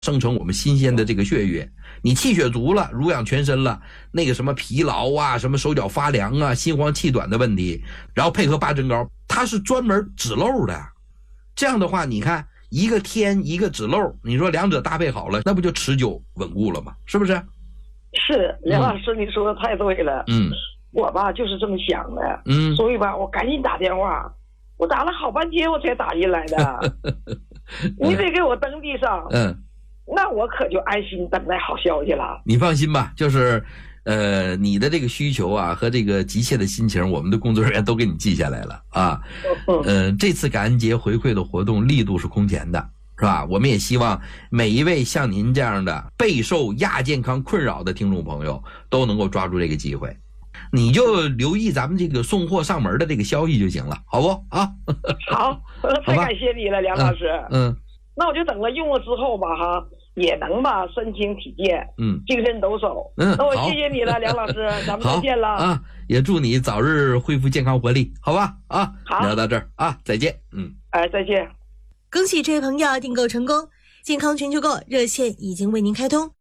生成我们新鲜的这个血液。你气血足了，濡养全身了，那个什么疲劳啊，什么手脚发凉啊，心慌气短的问题，然后配合八珍膏，它是专门止漏的。这样的话，你看一个天一个止漏，你说两者搭配好了，那不就持久稳固了吗？是不是？ 是，梁老师，你说的太对了。我吧就是这么想的。所以吧，我赶紧打电话，我打了好半天我才打进来的。你得给我登记上。那我可就安心等待好消息了。 你放心吧，就是你的这个需求啊和这个急切的心情，我们的工作人员都给你记下来了啊。这次感恩节回馈的活动力度是空前的，是吧？我们也希望每一位像您这样的备受亚健康困扰的听众朋友都能够抓住这个机会。你就留意咱们这个送货上门的这个消息就行了，好不啊？ 好，太感谢你了，梁老师。那我就等了用了之后吧，哈，也能吧身轻体健，精神抖擞。那我谢谢你了，梁老师，咱们再见了啊！也祝你早日恢复健康活力，好吧？啊， 好， 聊到这儿啊，再见。 再见。 恭喜这位朋友订购成功，健康全球购热线已经为您开通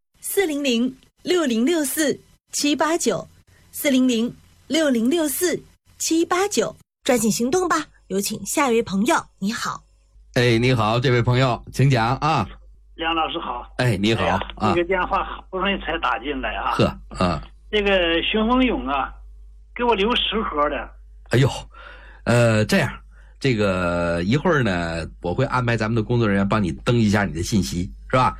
，400-6064-789，400-6064-789，抓紧行动吧！有请下一位朋友，你好。 你好，这位朋友，请讲啊。 梁老师好。 你好这个电话好不容易才打进来啊。这个雄风勇啊，给我留10盒的。 哎呦，这样，这个一会儿呢，我会安排咱们的工作人员帮你登一下你的信息，是吧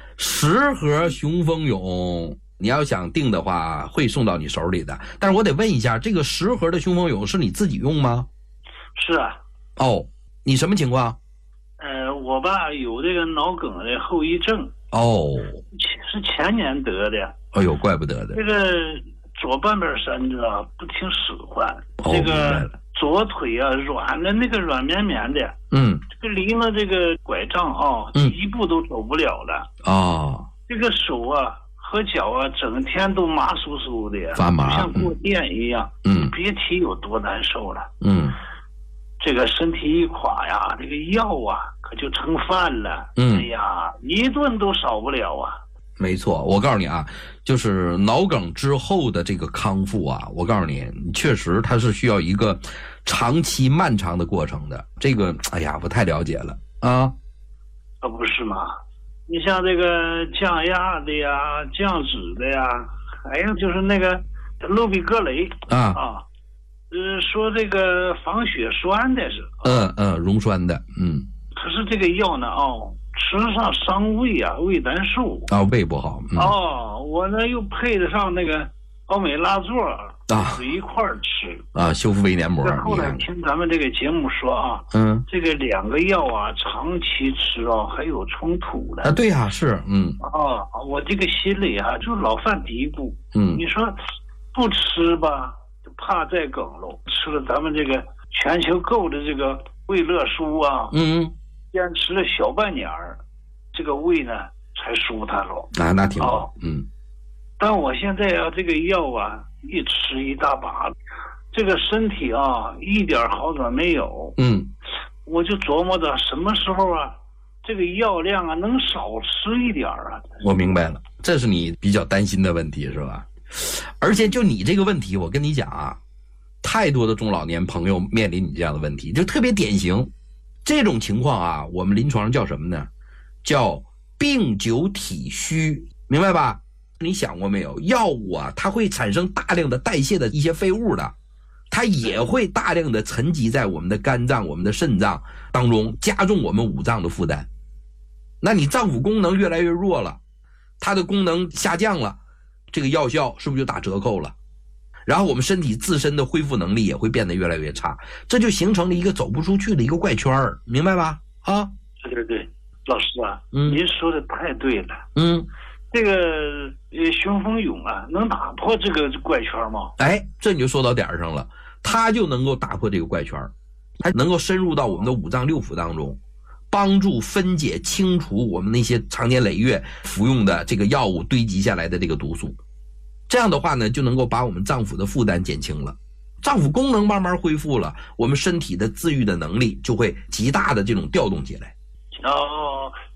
？10盒雄风勇，你要想订的话，会送到你手里的。但是我得问一下，这个10盒的雄风勇是你自己用吗？ 是啊。 你什么情况？ 我吧有这个脑梗的后遗症。是前年得的。 哎呦，怪不得的。 这个左半边身子啊不听使唤，这个左腿啊软的那个软绵绵的。这个离了这个拐杖啊，一步都走不了了。这个手啊和脚啊整天都麻酥酥的， 发麻， 像过电一样。别提有多难受了。这个身体一垮呀，这个药啊可就成饭了。哎呀，一顿都少不了啊。 没错，我告诉你啊，就是脑梗之后的这个康复啊，我告诉你，确实它是需要一个长期漫长的过程的。这个，哎呀，不太了解了啊。 可不是吗？你像这个降压的呀、降脂的呀，还有就是那个氯吡格雷说这个防血栓的是。 溶栓的。 可是这个药呢吃上伤胃啊，胃难受胃不好。 我呢又配得上那个奥美拉唑一块儿吃修复胃黏膜。 后来听咱们这个节目说这个2个药啊长期吃还有冲突的。 对呀，是。 我这个心里就老犯嘀咕。你说不吃吧就怕再梗喽，吃了咱们这个全球购的这个胃乐舒啊，坚持了小半年儿，这个胃呢才舒坦了那挺好。 但我现在这个药啊一吃一大把，这个身体一点好转没有。我就琢磨着什么时候这个药量能少吃一点我明白了，这是你比较担心的问题是吧？而且就你这个问题，我跟你讲太多的中老年朋友面临你这样的问题，就特别典型。这种情况我们临床上叫什么呢？叫病久体虚，明白吧？你想过没有，药物它会产生大量的代谢的一些废物的，它也会大量的沉积在我们的肝脏、我们的肾脏当中，加重我们五脏的负担。那你脏腑功能越来越弱了，它的功能下降了，这个药效是不是就打折扣了？然后我们身体自身的恢复能力也会变得越来越差，这就形成了一个走不出去的一个怪圈，明白吧？ 对，老师您说的太对了。这个雄风勇能打破这个怪圈吗？ 这你就说到点上了，它就能够打破这个怪圈，它能够深入到我们的五脏六腑当中，帮助分解清除我们那些长年累月服用的这个药物堆积下来的这个毒素。这样的话呢，就能够把我们脏腑的负担减轻了，脏腑功能慢慢恢复了，我们身体的自愈的能力就会极大的这种调动起来。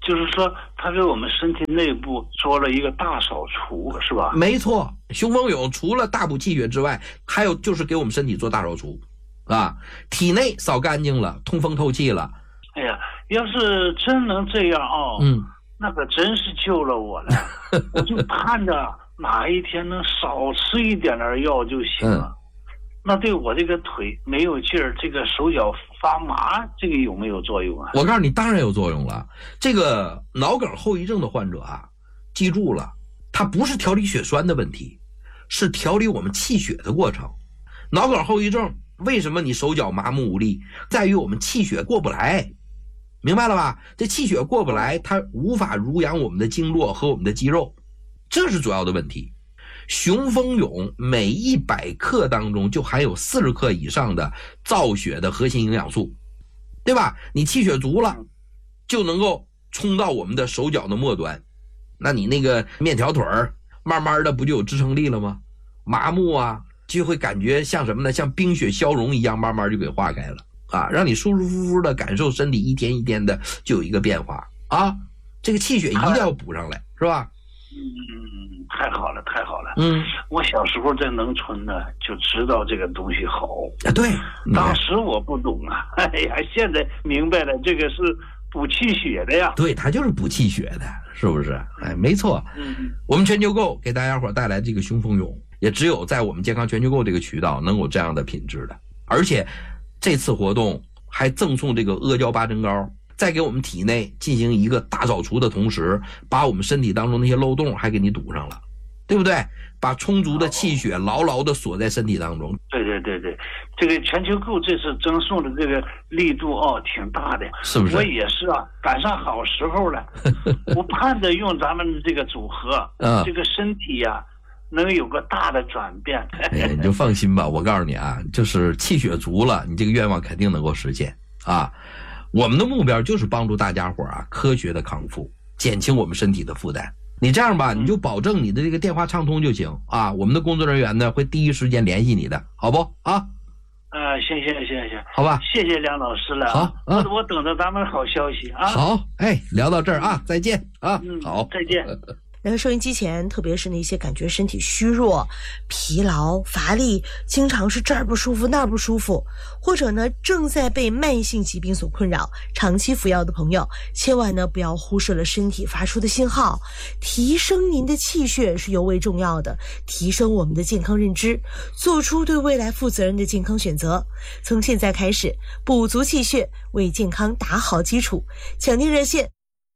就是说它给我们身体内部做了一个大扫除，是吧？ 没错，雄风勇除了大补气血之外，还有就是给我们身体做大扫除啊，体内扫干净了，通风透气了。 哎呀，要是真能这样啊，那可真是救了我了。我就盼着哪一天能少吃一点点药就行了。那对我这个腿没有劲儿，这个手脚发麻，这个有没有作用啊？ 我告诉你，当然有作用了。这个脑梗后遗症的患者啊，记住了，它不是调理血栓的问题，是调理我们气血的过程。脑梗后遗症为什么你手脚麻木无力，在于我们气血过不来，明白了吧？这气血过不来，它无法濡养我们的经络和我们的肌肉，这是主要的问题。雄风勇每100克当中就含有40克以上的造血的核心营养素，对吧？你气血足了，就能够冲到我们的手脚的末端，那你那个面条腿儿慢慢的不就有支撑力了吗？麻木啊，就会感觉像什么呢？像冰雪消融一样，慢慢就给化开了啊，让你舒舒服服的感受身体一天一天的就有一个变化啊。这个气血一定要补上来，是吧？ 太好了，太好了。我小时候在农村呢，就知道这个东西好啊。对， 当时我不懂啊，哎呀，现在明白了，这个是补气血的呀。 对，它就是补气血的，是不是？哎，没错。我们全球购给大家伙带来这个雄风勇，也只有在我们健康全球购这个渠道能有这样的品质的，而且这次活动还赠送这个阿胶8珍膏。在给我们体内进行一个大扫除的同时，把我们身体当中那些漏洞还给你堵上了，对不对？把充足的气血牢牢的锁在身体当中。 对，这个全球购这次赠送的这个力度挺大的， 是不是？ 我也是啊，赶上好时候了。我盼着用咱们这个组合，这个身体呀，能有个大的转变。 你就放心吧，我告诉你啊，就是气血足了，你这个愿望肯定能够实现啊。我们的目标就是帮助大家伙啊科学的康复，减轻我们身体的负担。你这样吧，你就保证你的这个电话畅通就行啊。我们的工作人员呢会第一时间联系你的，好不啊？ 行， 好吧， 谢谢梁老师了。 好， 我等着咱们好消息啊。 好，哎，聊到这儿啊，再见啊。好， 再见。 那收音机前，特别是那些感觉身体虚弱、疲劳、乏力，经常是这儿不舒服那儿不舒服，或者呢正在被慢性疾病所困扰，长期服药的朋友，千万呢不要忽视了身体发出的信号，提升您的气血是尤为重要的，提升我们的健康认知，做出对未来负责任的健康选择。从现在开始，补足气血，为健康打好基础。抢订热线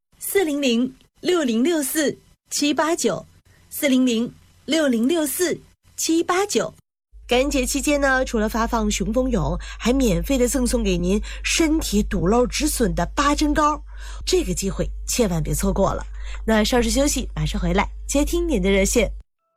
400-6064-789，400-6064-789。感恩节期间呢，除了发放雄风勇，还免费的赠送给您身体堵漏止损的8珍膏，这个机会千万别错过了。那稍事休息，马上回来接听您的热线。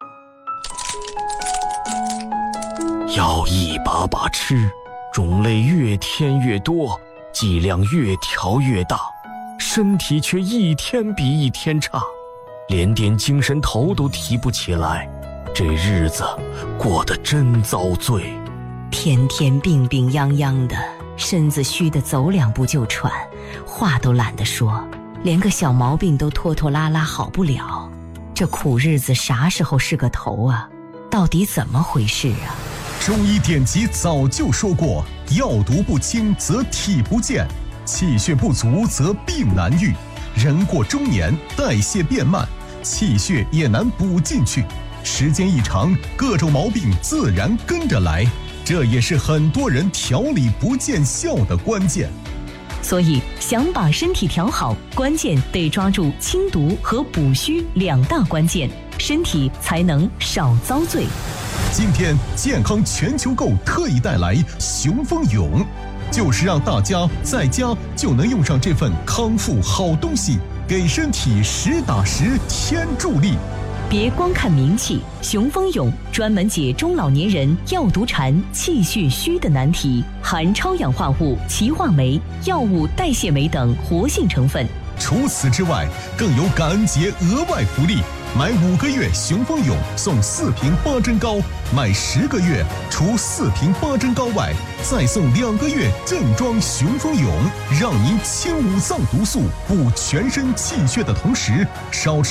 要一把把吃，种类越添越多，剂量越调越大，身体却一天比一天差，连点精神头都提不起来，这日子过得真遭罪。 天天病病殃殃的，身子虚得走2步就喘，话都懒得说，连个小毛病都拖拖拉拉好不了。这苦日子啥时候是个头啊？到底怎么回事啊？ 中医典籍早就说过，药毒不清则体不健，气血不足则病难愈，人过中年代谢变慢，气血也难补进去，时间一长，各种毛病自然跟着来，这也是很多人调理不见效的关键。 所以想把身体调好，关键得抓住清毒和补虚2大关键，身体才能少遭罪。 今天健康全球购特意带来雄风勇，就是让大家在家就能用上这份康复好东西，给身体实打实添助力。 别光看名气，雄风勇专门解中老年人药毒缠、气血虚的难题，含超氧化物、歧化酶、药物代谢酶等活性成分。 除此之外，更有感恩节额外福利， 买5个月雄风勇送4瓶8珍膏，买10个月除4瓶8珍膏外，再送2个月正装雄风勇，让您清五脏毒素、补全身气血的同时，少吃